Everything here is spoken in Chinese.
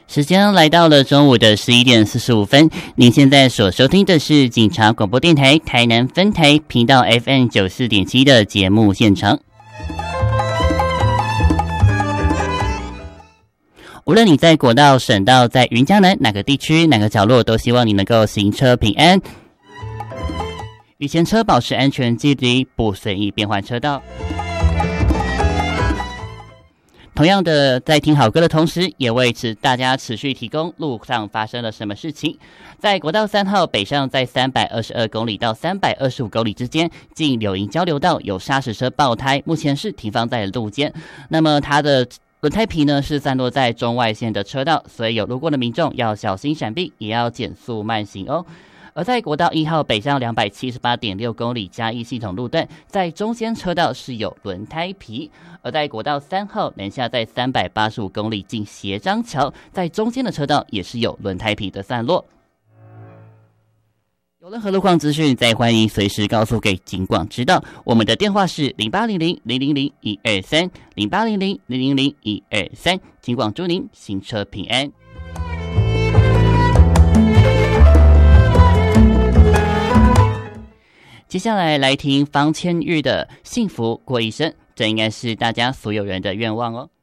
时间来到了中午的11:45，您现在所收听的是警察广播电台台南分台频道 FM94.7 的节目现场。无论你在国道、省道，在云嘉南哪个地区、哪个角落，都希望你能够行车平安，与前车保持安全距离，不随意变换车道。同样的，在听好歌的同时，也为大家持续提供路上发生了什么事情。在国道3号北上，在322公里到325公里之间，近柳营交流道有砂石车爆胎，目前是停放在路肩。那么它的轮胎皮呢是散落在中外线的车道，所以有路过的民众要小心闪避，也要减速慢行哦。而在国道1号北上278.6公里嘉义系统路段，在中间车道是有轮胎皮；而在国道3号南下在385公里进斜张桥，在中间的车道也是有轮胎皮的散落。有任何路况资讯，再欢迎随时告诉给警广知道。我们的电话是0800-000-123，0800-000-123，警广祝您行车平安。接下来来听方千玉的《幸福过一生》，这应该是大家所有人的愿望哦。